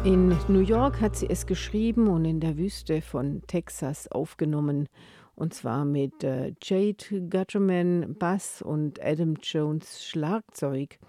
In New York hat sie es geschrieben und in der Wüste von Texas aufgenommen. Und zwar mit Jade Gutterman Bass und Adam Jones Schlagzeug.